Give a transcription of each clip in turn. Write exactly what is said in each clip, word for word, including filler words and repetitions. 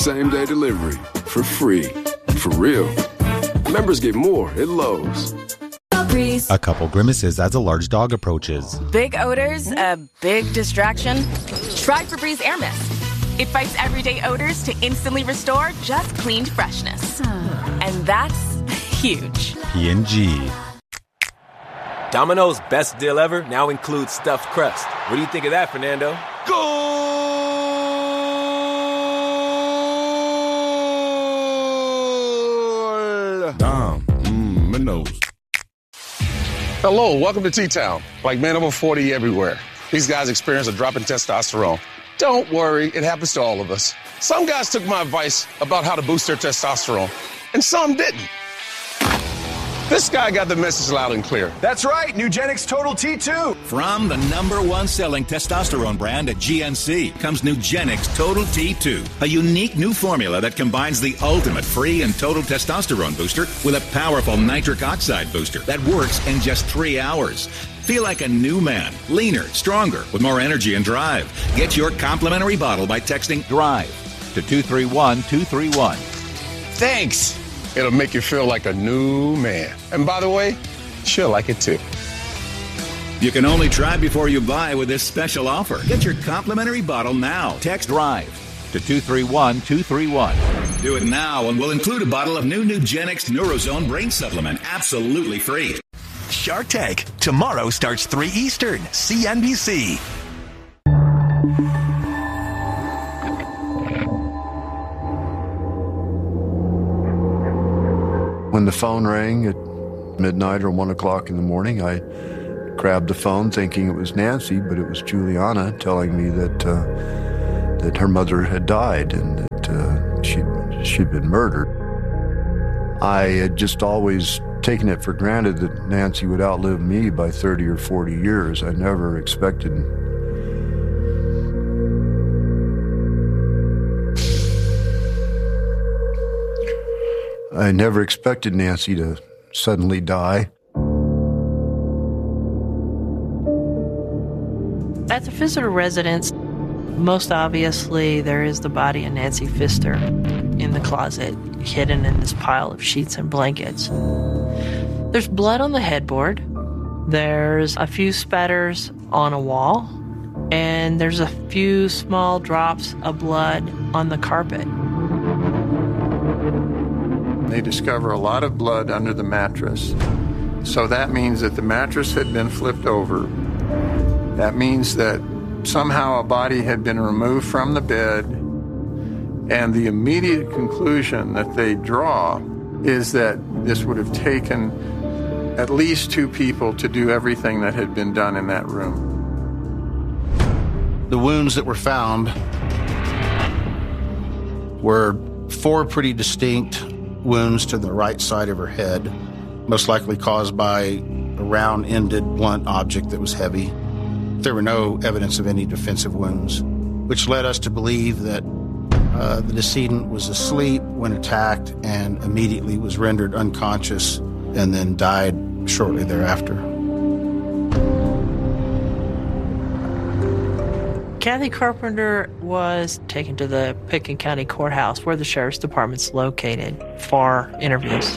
same-day delivery for free. For real. Members get more at Lowe's. A couple grimaces as a large dog approaches. Big odors, a big distraction. Try Febreze Air Mist. It fights everyday odors to instantly restore just cleaned freshness. And that's huge. P and G. Domino's best deal ever now includes stuffed crust. What do you think of that, Fernando? Goal! Dom, mmm, Minos. Hello, welcome to T-Town. Like men over forty everywhere. These guys experience a drop in testosterone. Don't worry, it happens to all of us. Some guys took my advice about how to boost their testosterone, and some didn't. This guy got the message loud and clear. That's right, Nugenix Total T two. From the number one selling testosterone brand at G N C comes Nugenix Total T two, a unique new formula that combines the ultimate free and total testosterone booster with a powerful nitric oxide booster that works in just three hours. Feel like a new man, leaner, stronger, with more energy and drive. Get your complimentary bottle by texting DRIVE to two three one two three one. Thanks. It'll make you feel like a new man. And by the way, she'll like it too. You can only try before you buy with this special offer. Get your complimentary bottle now. Text DRIVE to two three one two three one. Do it now and we'll include a bottle of new Nugenix Neurozone Brain Supplement absolutely free. Shark Tank. Tomorrow starts three Eastern. C N B C. When the phone rang at midnight or one o'clock in the morning, I grabbed the phone thinking it was Nancy, but it was Juliana telling me that uh, that her mother had died and that uh, she'd, she'd been murdered. I had just always taken it for granted that Nancy would outlive me by thirty or forty years. I never expected I never expected Nancy to suddenly die. At the visitor residence, most obviously there is the body of Nancy Pfister in the closet, hidden in this pile of sheets and blankets. There's blood on the headboard. There's a few spatters on a wall. And there's a few small drops of blood on the carpet. They discover a lot of blood under the mattress. So that means that the mattress had been flipped over. That means that somehow a body had been removed from the bed. And the immediate conclusion that they draw is that this would have taken at least two people to do everything that had been done in that room. The wounds that were found were four pretty distinct wounds to the right side of her head, most likely caused by a round-ended blunt object that was heavy. There were no evidence of any defensive wounds, which led us to believe that uh, the decedent was asleep when attacked and immediately was rendered unconscious and then died shortly thereafter. Kathy Carpenter was taken to the Pitkin County Courthouse where the Sheriff's Department's located for interviews.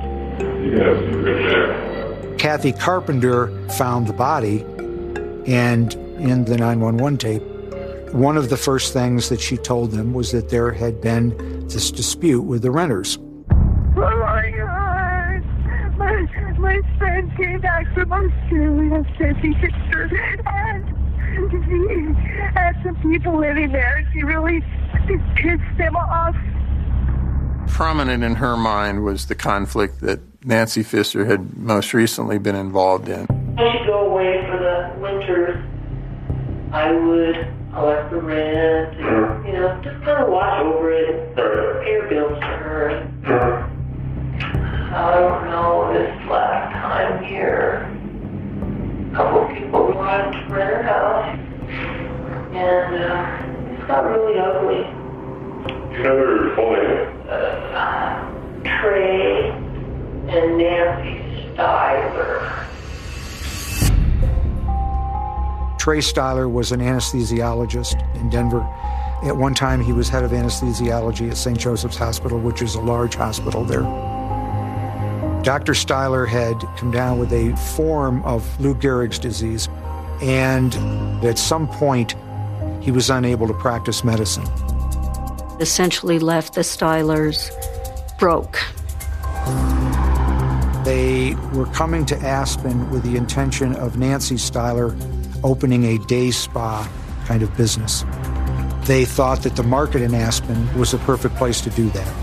Kathy Carpenter found the body, and in the nine one one tape, one of the first things that she told them was that there had been this dispute with the renters. Oh my God! My, my friend came back from Australia, Nancy Pfister, and she had some people living there. She really pissed them off. Prominent in her mind was the conflict that Nancy Pfister had most recently been involved in. When she'd go away for the winters, I would collect the rent, and, you know, just kind of watch over it, pay bills to her. I don't know, this last time here, a couple of people wanted to rent her house, and uh, it's got really ugly. Do you know her full name? Uh, Trey and Nancy Styler. Trey Styler was an anesthesiologist in Denver. At one time, he was head of anesthesiology at Saint Joseph's Hospital, which is a large hospital there. Doctor Steiler had come down with a form of Lou Gehrig's disease, and at some point, he was unable to practice medicine. Essentially left the Steilers broke. They were coming to Aspen with the intention of Nancy Steiler opening a day spa kind of business. They thought that the market in Aspen was the perfect place to do that.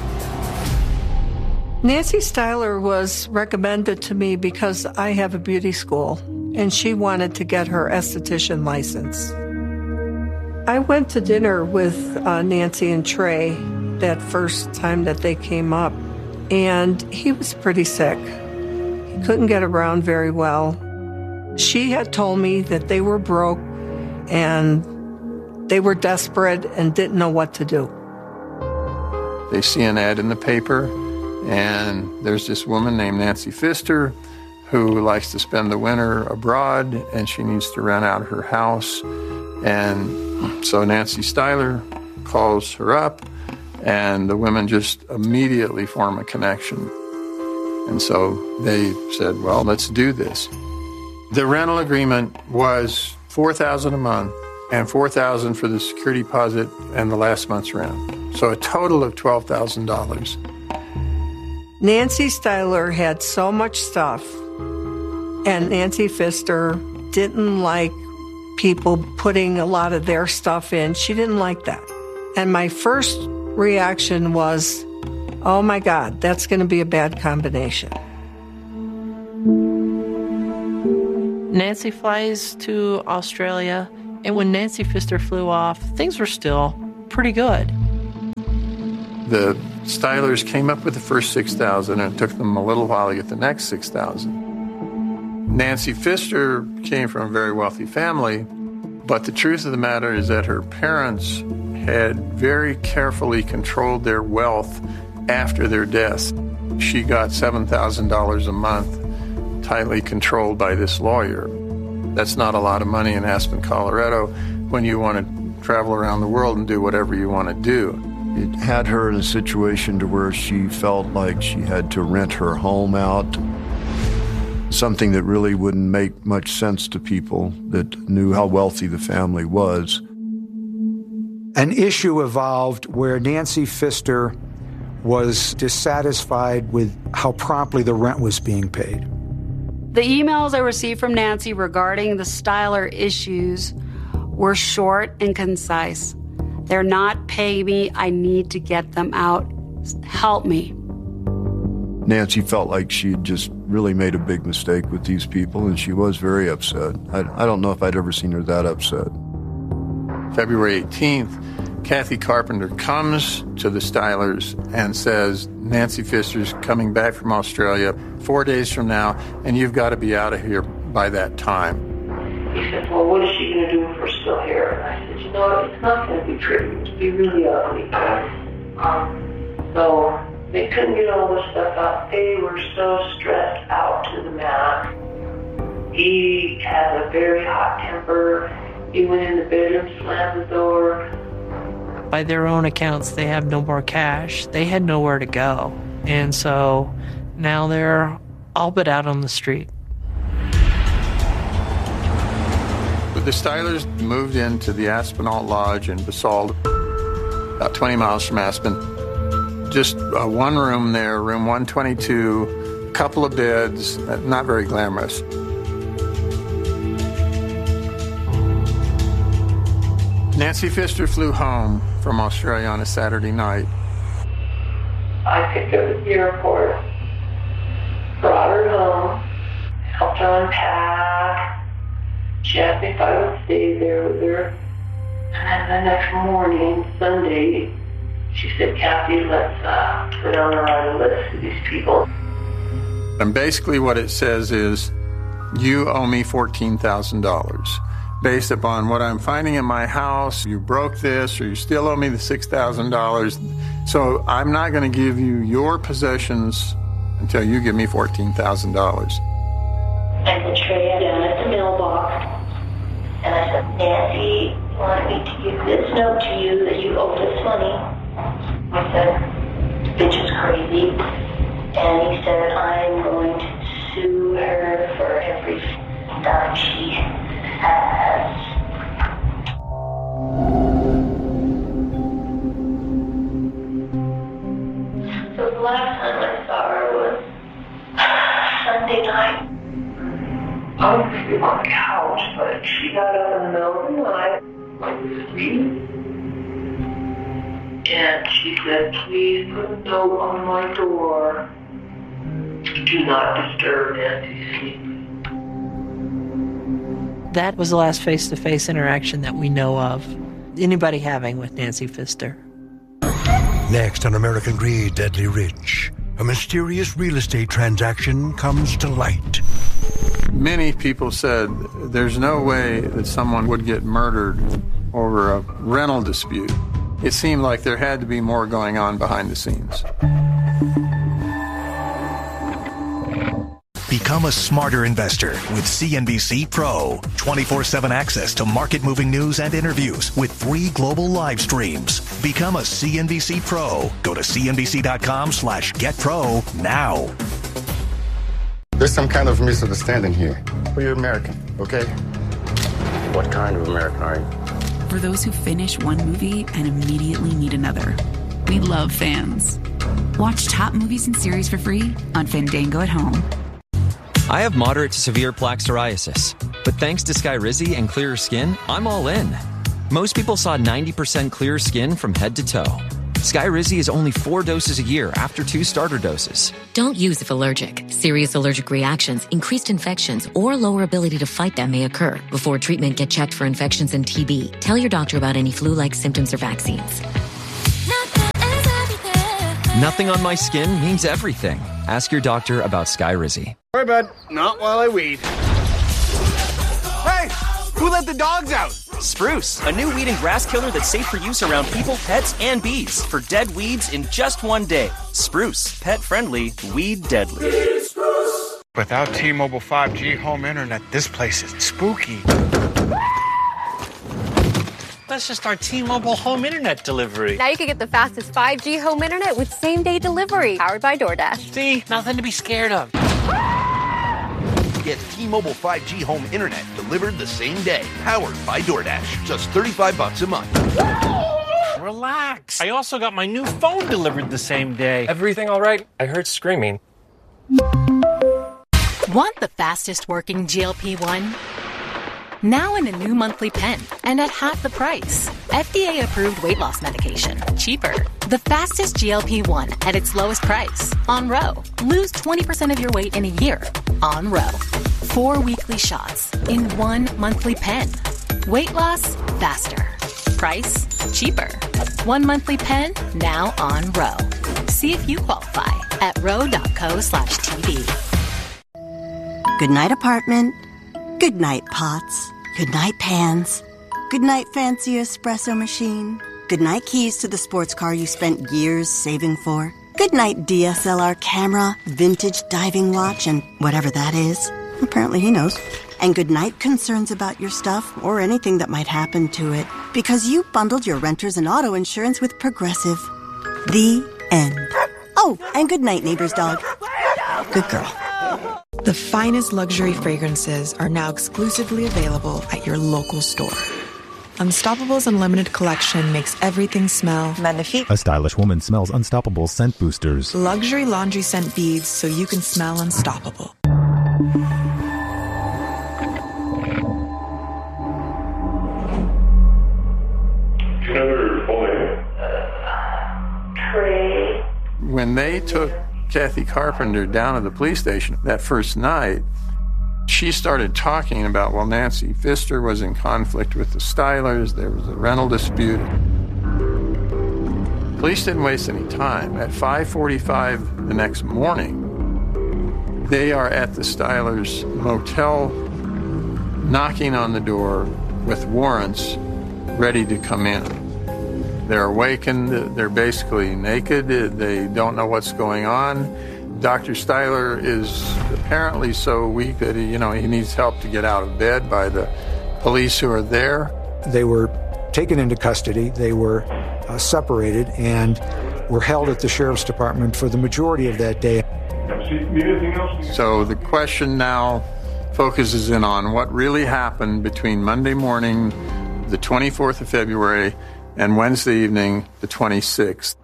Nancy Steiler was recommended to me because I have a beauty school, and she wanted to get her esthetician license. I went to dinner with uh, Nancy and Trey that first time that they came up, and he was pretty sick. He couldn't get around very well. She had told me that they were broke and they were desperate and didn't know what to do. They see an ad in the paper, and there's this woman named Nancy Pfister who likes to spend the winter abroad, and she needs to rent out her house. And so Nancy Steiler calls her up, and the women just immediately form a connection. And so they said, well, let's do this. The rental agreement was four thousand dollars a month and four thousand dollars for the security deposit and the last month's rent. So a total of twelve thousand dollars. Nancy Steiler had so much stuff, and Nancy Pfister didn't like people putting a lot of their stuff in. She didn't like that. And my first reaction was, oh my God, that's going to be a bad combination. Nancy flies to Australia, and when Nancy Pfister flew off, things were still pretty good. The Steilers came up with the first six thousand dollars, and it took them a little while to get the next six thousand dollars. Nancy Pfister came from a very wealthy family, but the truth of the matter is that her parents had very carefully controlled their wealth after their deaths. She got seven thousand dollars a month, tightly controlled by this lawyer. That's not a lot of money in Aspen, Colorado, when you want to travel around the world and do whatever you want to do. It had her in a situation to where she felt like she had to rent her home out, something that really wouldn't make much sense to people that knew how wealthy the family was. An issue evolved where Nancy Pfister was dissatisfied with how promptly the rent was being paid. The emails I received from Nancy regarding the Steiler issues were short and concise. They're not paying me. I need to get them out. Help me. Nancy felt like she had just really made a big mistake with these people, and she was very upset. I, I don't know if I'd ever seen her that upset. February eighteenth, Kathy Carpenter comes to the Steilers and says, Nancy Pfister's coming back from Australia four days from now, and you've got to be out of here by that time. He said, well, what is she going to do if we're still here? And I said, you know, it's not going to be pretty. It's going to be really ugly. Um, so they couldn't get all this stuff out. They were so stressed out to the max. He has a very hot temper. He went in the bedroom, slammed the door. By their own accounts, they have no more cash. They had nowhere to go. And so now they're all but out on the street. But the Steilers moved into the Aspenalt Lodge in Basalt, about twenty miles from Aspen. Just uh, one room there, room one twenty-two, a couple of beds, not very glamorous. Nancy Pfister flew home from Australia on a Saturday night. I picked her at the airport, brought her home, helped her unpack. She asked me if I would stay there with her. And then the next morning, Sunday, she said, Kathy, let's uh, put down the right list of these people. And basically what it says is, you owe me fourteen thousand dollars. Based upon what I'm finding in my house, you broke this, or you still owe me the six thousand dollars. So I'm not going to give you your possessions until you give me fourteen thousand dollars. I put Trey down at the mailbox, and I said, Nancy, wanted me to give this note to you that you owe this money. I said, bitch is crazy. And he said, I'm going to sue her for every dime she has. So the last time I saw her was Sunday night. I was asleep on the couch, but she got up in the middle of the night, I was asleep. And she said, please put a note on my door. Do not disturb Nancy's sleep. That was the last face-to-face interaction that we know of anybody having with Nancy Pfister. Next on American Greed, Deadly Rich, a mysterious real estate transaction comes to light. Many people said there's no way that someone would get murdered over a rental dispute. It seemed like there had to be more going on behind the scenes. Become a smarter investor with C N B C Pro. twenty-four seven access to market-moving news and interviews with three global live streams. Become a C N B C Pro. Go to cnbc.com slash get pro now. There's some kind of misunderstanding here. We're American, okay? What kind of American are you? For those who finish one movie and immediately need another. We love fans. Watch top movies and series for free on Fandango at home. I have moderate to severe plaque psoriasis, but thanks to Skyrizi and Clearer Skin, I'm all in. Most people saw ninety percent clearer skin from head to toe. Skyrizi is only four doses a year after two starter doses. Don't use if allergic. Serious allergic reactions, increased infections, or lower ability to fight them may occur. Before treatment, get checked for infections and T B. Tell your doctor about any flu-like symptoms or vaccines. Nothing on my skin means everything. Ask your doctor about Skyrizi. Sorry, bud. Not while I weed. Hey! Who let the dogs out? Spruce, a new weed and grass killer that's safe for use around people, pets, and bees for dead weeds in just one day. Spruce, pet friendly, weed deadly. Without T-Mobile five G home internet, this place is spooky. That's just our T-Mobile home internet delivery. Now you can get the fastest five G home internet with same-day delivery, powered by DoorDash. See? Nothing to be scared of. Get T-Mobile five G home internet delivered the same day, powered by DoorDash. Just thirty-five bucks a month. Relax. I also got my new phone delivered the same day. Everything all right? I heard screaming. Want the fastest working G L P one? Now in a new monthly pen and at half the price. F D A-approved weight loss medication. Cheaper. The fastest G L P one at its lowest price. On Ro. Lose twenty percent of your weight in a year. On Ro. Four weekly shots in one monthly pen. Weight loss faster. Price cheaper. One monthly pen now on Ro. See if you qualify at ro.co slash TV. Good night, apartment. Good night, pots. Good night, pans. Good night, fancy espresso machine. Good night, keys to the sports car you spent years saving for. Good night, D S L R camera, vintage diving watch, and whatever that is. Apparently he knows. And good night, concerns about your stuff or anything that might happen to it. Because you bundled your renters and auto insurance with Progressive. The end. Oh, and good night, neighbor's dog. Good girl. The finest luxury fragrances are now exclusively available at your local store. Unstoppable's Unlimited Collection makes everything smell magnifique. A stylish woman smells Unstoppable scent boosters. Luxury laundry scent beads so you can smell unstoppable. Another full name? Trey. When they took Kathy Carpenter down to the police station that first night, she started talking about, well, Nancy Pfister was in conflict with the Stylers. There was a rental dispute. Police didn't waste any time. At five forty-five the next morning, they are at the Stylers motel, knocking on the door with warrants, ready to come in. They're awakened. They're basically naked. They don't know what's going on. Doctor Styler is apparently so weak that he, you know, he needs help to get out of bed by the police who are there. They were taken into custody. They were uh, separated and were held at the sheriff's department for the majority of that day. So the question now focuses in on what really happened between Monday morning, the twenty-fourth of February, and Wednesday evening, the twenty-sixth.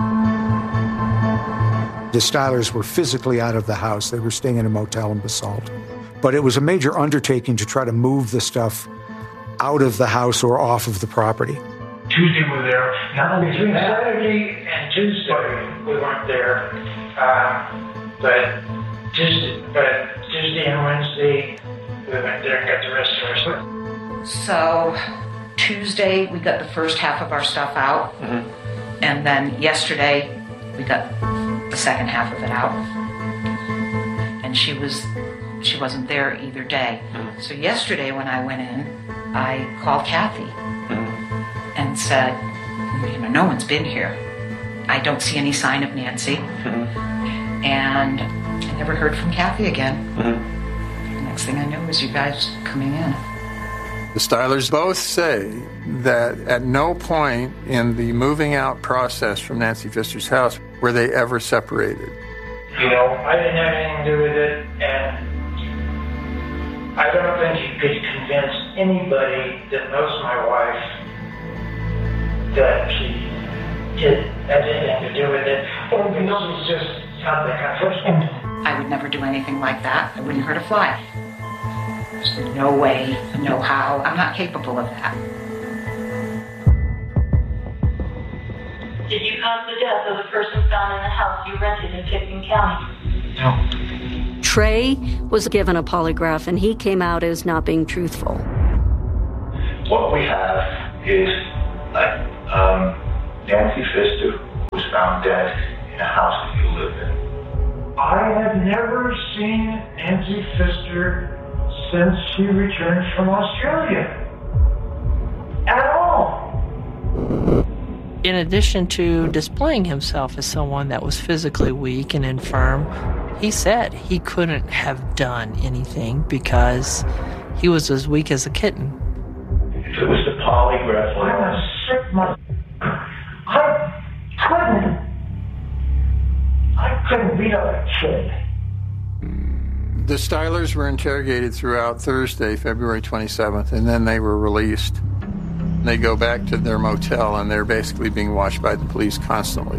The Stylers were physically out of the house. They were staying in a motel in Basalt. But it was a major undertaking to try to move the stuff out of the house or off of the property. Tuesday we were there. Now between Saturday and Tuesday we weren't there. Um, but Tuesday, but Tuesday and Wednesday we went there and got the rest of our stuff. So Tuesday we got the first half of our stuff out, mm-hmm. and then yesterday we got the second half of it out. And she was she wasn't there either day. Mm-hmm. So yesterday when I went in, I called Kathy mm-hmm. and said, you know, no one's been here. I don't see any sign of Nancy. Mm-hmm. And I never heard from Kathy again. Mm-hmm. The next thing I knew was you guys coming in. The Stylers both say that at no point in the moving out process from Nancy Pfister's house were they ever separated. You know, I didn't have anything to do with it, and I don't think you could convince anybody that knows my wife that she did had anything to do with it, or because it's just something I I would never do anything like that. I wouldn't hurt a fly. There's no way, no how. I'm not capable of that. Did you cause the death of the person found in the house you rented in Tipton County? No. Trey was given a polygraph, and he came out as not being truthful. What we have is like um, Nancy Pfister was found dead in a house that you live in. I have never seen Nancy Pfister since she returned from Australia. At all. In addition to displaying himself as someone that was physically weak and infirm, he said he couldn't have done anything because he was as weak as a kitten. If it was the polygraph, I'm a sick mother. I couldn't. I couldn't beat up a kid. The Stylers were interrogated throughout Thursday, February twenty-seventh, and then they were released. They go back to their motel, and they're basically being watched by the police constantly.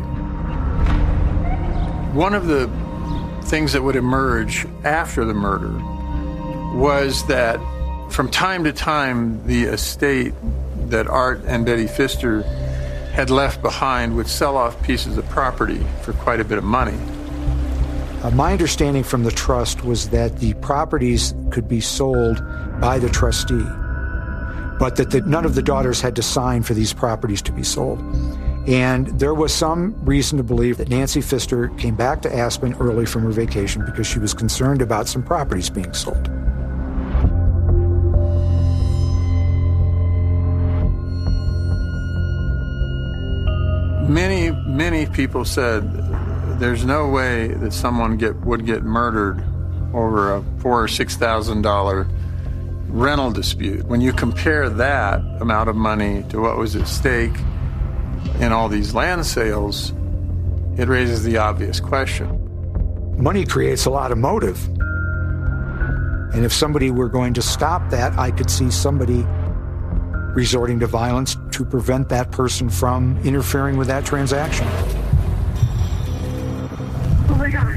One of the things that would emerge after the murder was that from time to time, the estate that Art and Betty Pfister had left behind would sell off pieces of property for quite a bit of money. Uh, my understanding from the trust was that the properties could be sold by the trustee, but that the, none of the daughters had to sign for these properties to be sold. And there was some reason to believe that Nancy Pfister came back to Aspen early from her vacation because she was concerned about some properties being sold. Many, many people said there's no way that someone get would get murdered over a four or six thousand dollar rental dispute. When you compare that amount of money to what was at stake in all these land sales, it raises the obvious question. Money creates a lot of motive. And if somebody were going to stop that, I could see somebody resorting to violence to prevent that person from interfering with that transaction. Oh my God.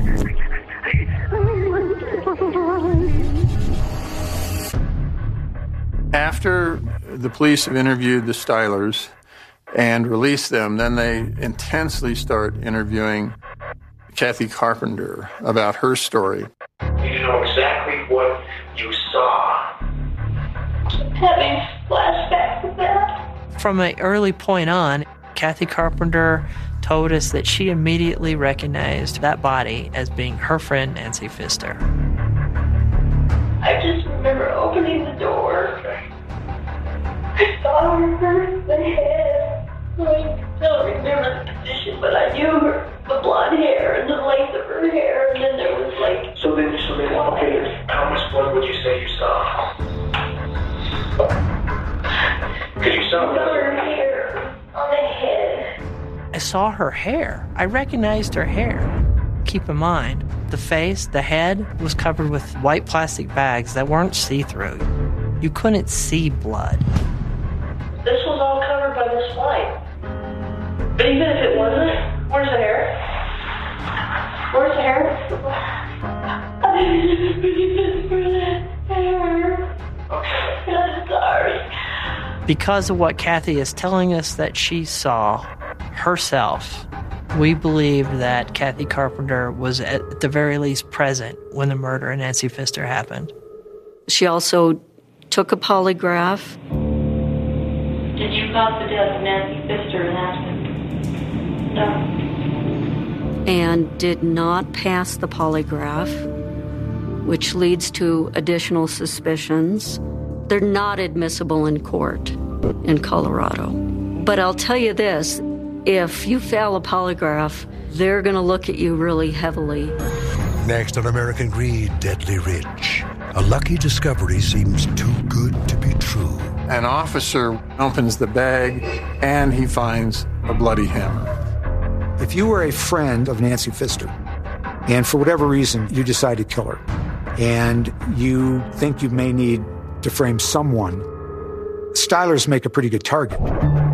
After the police have interviewed the Stylers and released them, then they intensely start interviewing Kathy Carpenter about her story. You know exactly what you saw. Having flashbacks of that. From an early point on, Kathy Carpenter told us that she immediately recognized that body as being her friend Nancy Pfister. I just remember opening the door. I saw her, the head. I don't remember the position, but I knew her, the blonde hair and the length of her hair, and then there was like... So then, so then, okay, how much blood would you say you saw? Could you saw her hair on the head. I saw her hair. I recognized her hair. Keep in mind, the face, the head, was covered with white plastic bags that weren't see-through. You couldn't see blood. This was all covered by this light. But even if it wasn't, where's the hair? Where's the hair? I didn't even for that hair. I'm sorry. Because of what Kathy is telling us that she saw herself, we believe that Kathy Carpenter was at the very least present when the murder of Nancy Pfister happened. She also took a polygraph. Did you cause the death of Nancy Pfister in accident? No. And did not pass the polygraph, which leads to additional suspicions. They're not admissible in court in Colorado. But I'll tell you this, if you fail a polygraph, they're going to look at you really heavily. Next on American Greed, Deadly Rich. A lucky discovery seems too good to be true. An officer opens the bag and he finds a bloody hammer. If you were a friend of Nancy Pfister, and for whatever reason you decide to kill her, and you think you may need to frame someone, Stylers make a pretty good target.